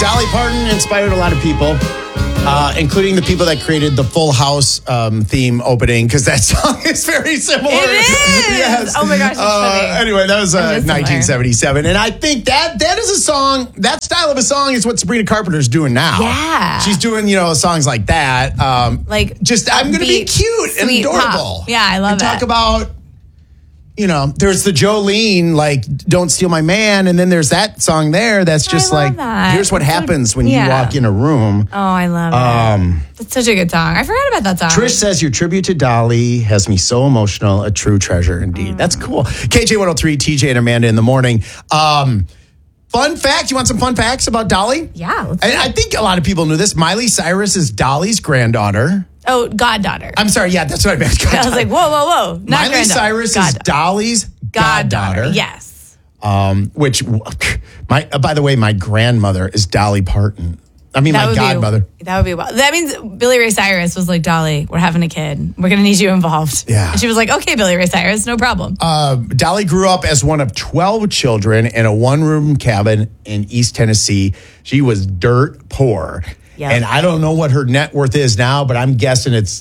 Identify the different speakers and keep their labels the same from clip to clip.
Speaker 1: Dolly Parton inspired a lot of people, including the people that created the Full House theme opening, because that song is very similar.
Speaker 2: It is!
Speaker 1: Yes.
Speaker 2: Oh my gosh, that's funny.
Speaker 1: Anyway, that was 1977. And I think that is a song, that style of a song is what Sabrina Carpenter's doing now.
Speaker 2: Yeah.
Speaker 1: She's doing, songs like that.
Speaker 2: Like
Speaker 1: just, I'm going to be cute and adorable.
Speaker 2: Pop. Yeah, I love
Speaker 1: and
Speaker 2: it.
Speaker 1: Talk about, there's the Jolene, like, Don't Steal My Man. And then there's that song there that's just like, here's what happens when you walk in a room.
Speaker 2: Oh, I love it. That's such a good song. I forgot about that song.
Speaker 1: Trish says, your tribute to Dolly has me so emotional. A true treasure indeed. That's cool. KJ103, TJ and Amanda in the morning. Fun fact. You want some fun facts about Dolly?
Speaker 2: Yeah.
Speaker 1: I think a lot of people knew this. Miley Cyrus is Dolly's granddaughter.
Speaker 2: Oh, goddaughter.
Speaker 1: I'm sorry. Yeah, that's what I meant.
Speaker 2: I was like, whoa. Not
Speaker 1: Miley Cyrus is Dolly's goddaughter.
Speaker 2: Yes.
Speaker 1: Which, by the way, my grandmother is Dolly Parton. I mean, my godmother.
Speaker 2: That would be wild. That means Billy Ray Cyrus was like, Dolly, we're having a kid. We're going to need you involved.
Speaker 1: Yeah.
Speaker 2: And she was like, okay, Billy Ray Cyrus, no problem.
Speaker 1: Dolly grew up as one of 12 children in a one-room cabin in East Tennessee. She was dirt poor. Yep. And I don't know what her net worth is now, but I'm guessing it's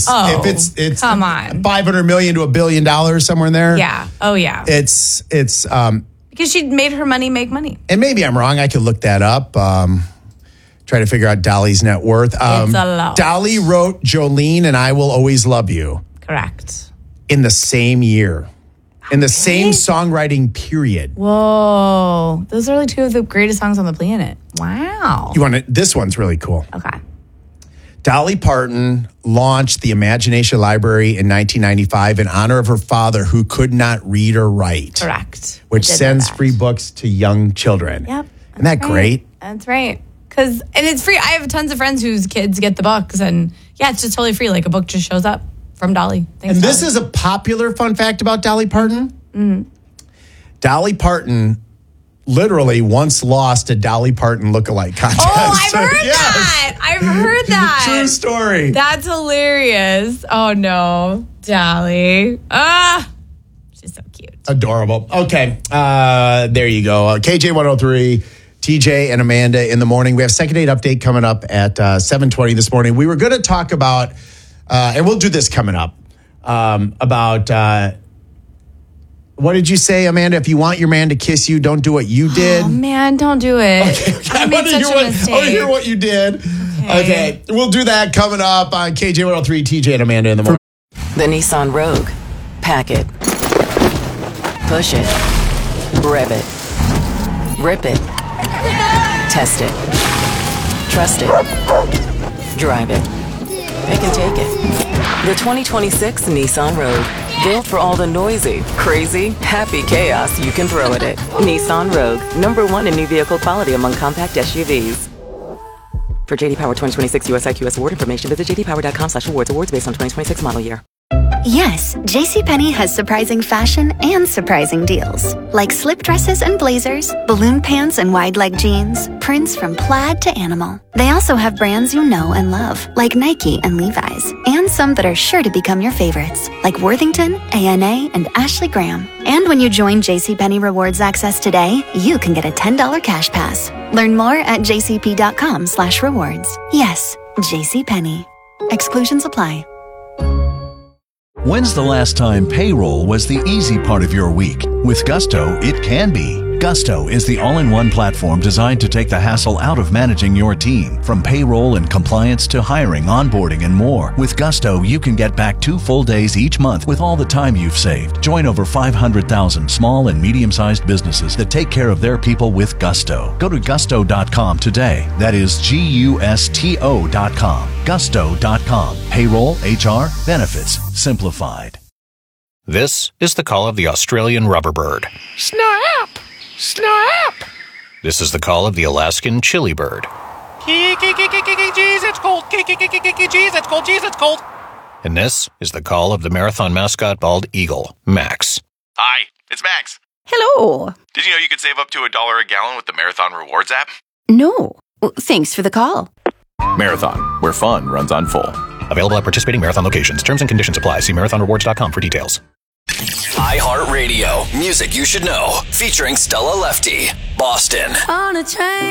Speaker 2: come on,
Speaker 1: $500 million to $1 billion somewhere in there.
Speaker 2: Yeah. Oh yeah.
Speaker 1: It's
Speaker 2: because she made her money make money.
Speaker 1: And maybe I'm wrong. I could look that up. Try to figure out Dolly's net worth.
Speaker 2: It's a lot.
Speaker 1: Dolly wrote Jolene and I Will Always Love You.
Speaker 2: Correct.
Speaker 1: In the same year. In the same songwriting period.
Speaker 2: Whoa. Those are like two of the greatest songs on the planet. Wow.
Speaker 1: This one's really cool.
Speaker 2: Okay.
Speaker 1: Dolly Parton launched the Imagination Library in 1995 in honor of her father, who could not read or write.
Speaker 2: Correct.
Speaker 1: Which sends free books to young children.
Speaker 2: Yep.
Speaker 1: Isn't that great?
Speaker 2: That's right. And it's free. I have tons of friends whose kids get the books, and it's just totally free. Like a book just shows up from Dolly. Thanks,
Speaker 1: and this is a popular fun fact about Dolly Parton.
Speaker 2: Mm-hmm.
Speaker 1: Dolly Parton literally once lost a Dolly Parton lookalike contest.
Speaker 2: Oh, I've heard that. I've heard that.
Speaker 1: True story.
Speaker 2: That's hilarious. Oh, no. Dolly. She's so cute.
Speaker 1: Adorable. Okay. There you go. KJ103, TJ and Amanda in the morning. We have Second Date Update coming up at 7:20 this morning. We were going to talk about, and we'll do this coming up, about... what did you say, Amanda? If you want your man to kiss you, don't do what you did.
Speaker 2: Oh, man, don't do it.
Speaker 1: Okay.
Speaker 2: I made such a mistake.
Speaker 1: I want to hear what you did. Okay. We'll do that coming up on KJ103, TJ and Amanda in the morning.
Speaker 3: The Nissan Rogue. Pack it. Push it. Rev it. Rip it. Test it. Trust it. Drive it. Pick and take it. The 2026 Nissan Rogue. Built for all the noisy, crazy, happy chaos you can throw at it. Nissan Rogue, #1 in new vehicle quality among compact SUVs. For JD Power 2026 US IQS award information, visit jdpower.com/awards. Awards based on 2026 model year.
Speaker 4: Yes, JCPenney has surprising fashion and surprising deals. Like slip dresses and blazers, balloon pants and wide leg jeans, prints from plaid to animal. They also have brands you know and love, like Nike and Levi's, and some that are sure to become your favorites, like Worthington, ANA, and Ashley Graham. And when you join JCPenney Rewards Access today, you can get a $10 cash pass. Learn more at jcp.com/rewards. Yes, JCPenney. Exclusions apply.
Speaker 5: When's the last time payroll was the easy part of your week? With Gusto, it can be. Gusto is the all-in-one platform designed to take the hassle out of managing your team. From payroll and compliance to hiring, onboarding, and more. With Gusto, you can get back 2 full days each month with all the time you've saved. Join over 500,000 small and medium-sized businesses that take care of their people with Gusto. Go to gusto.com today. That is GUSTO.com. Gusto.com. Payroll, HR, benefits, simplified.
Speaker 6: This is the call of the Australian rubber bird.
Speaker 7: Snap! Snap!
Speaker 6: This is the call of the Alaskan chili bird.
Speaker 7: Jeez, it's cold. Jeez, it's cold. Jeez, it's cold.
Speaker 6: And this is the call of the marathon mascot bald eagle, Max.
Speaker 8: Hi, it's Max.
Speaker 9: Hello.
Speaker 8: Did you know you could save up to $1 a gallon with the Marathon Rewards app?
Speaker 9: No. Well, thanks for the call.
Speaker 8: Marathon, where fun runs on full.
Speaker 6: Available at participating Marathon locations. Terms and conditions apply. See marathonrewards.com for details.
Speaker 10: iHeartRadio, music you should know, featuring Stella Lefty, Boston.
Speaker 11: On a train.